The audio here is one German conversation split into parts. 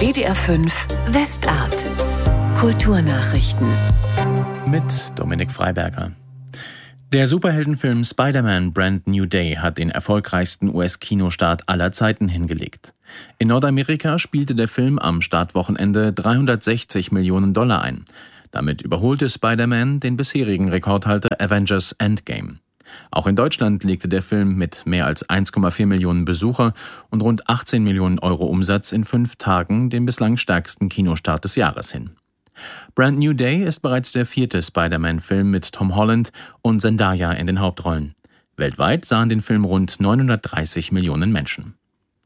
WDR 5 Westart. Kulturnachrichten. Mit Dominik Freiberger. Der Superheldenfilm Spider-Man Brand New Day hat den erfolgreichsten US-Kinostart aller Zeiten hingelegt. In Nordamerika spielte der Film am Startwochenende $360 Millionen ein. Damit überholte Spider-Man den bisherigen Rekordhalter Avengers Endgame. Auch in Deutschland legte der Film mit mehr als 1,4 Millionen Besucher und rund 18 Millionen Euro Umsatz in 5 Tagen den bislang stärksten Kinostart des Jahres hin. Brand New Day ist bereits der 4. Spider-Man-Film mit Tom Holland und Zendaya in den Hauptrollen. Weltweit sahen den Film rund 930 Millionen Menschen.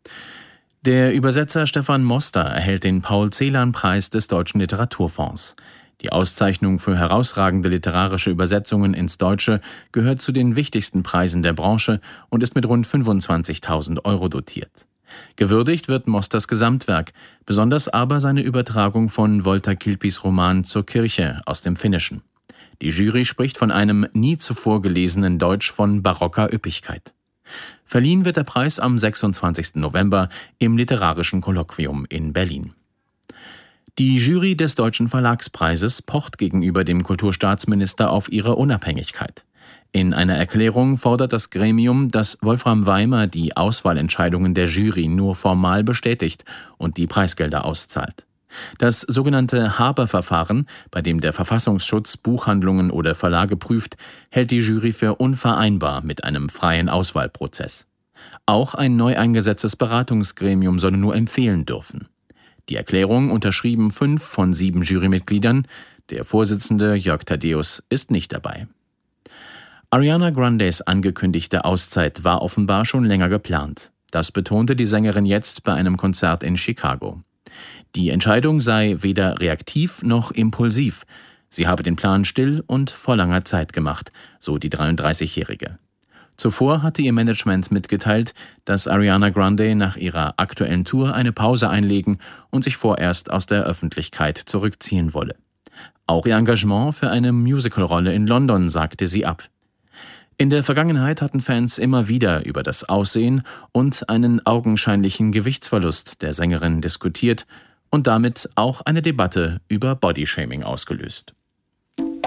Der Übersetzer Stefan Moster erhält den Paul-Celan-Preis des Deutschen Literaturfonds. Die Auszeichnung für herausragende literarische Übersetzungen ins Deutsche gehört zu den wichtigsten Preisen der Branche und ist mit rund 25.000 Euro dotiert. Gewürdigt wird Mosters Gesamtwerk, besonders aber seine Übertragung von Walter Kilpis Roman Zur Kirche aus dem Finnischen. Die Jury spricht von einem nie zuvor gelesenen Deutsch von barocker Üppigkeit. Verliehen wird der Preis am 26. November im Literarischen Kolloquium in Berlin. Die Jury des Deutschen Verlagspreises pocht gegenüber dem Kulturstaatsminister auf ihre Unabhängigkeit. In einer Erklärung fordert das Gremium, dass Wolfram Weimer die Auswahlentscheidungen der Jury nur formal bestätigt und die Preisgelder auszahlt. Das sogenannte Haber-Verfahren, bei dem der Verfassungsschutz Buchhandlungen oder Verlage prüft, hält die Jury für unvereinbar mit einem freien Auswahlprozess. Auch ein neu eingesetztes Beratungsgremium solle nur empfehlen dürfen. Die Erklärung unterschrieben 5 von 7 Jurymitgliedern. Der Vorsitzende Jörg Thaddeus ist nicht dabei. Ariana Grandes angekündigte Auszeit war offenbar schon länger geplant. Das betonte die Sängerin jetzt bei einem Konzert in Chicago. Die Entscheidung sei weder reaktiv noch impulsiv. Sie habe den Plan still und vor langer Zeit gemacht, so die 33-Jährige. Zuvor hatte ihr Management mitgeteilt, dass Ariana Grande nach ihrer aktuellen Tour eine Pause einlegen und sich vorerst aus der Öffentlichkeit zurückziehen wolle. Auch ihr Engagement für eine Musicalrolle in London sagte sie ab. In der Vergangenheit hatten Fans immer wieder über das Aussehen und einen augenscheinlichen Gewichtsverlust der Sängerin diskutiert und damit auch eine Debatte über Bodyshaming ausgelöst.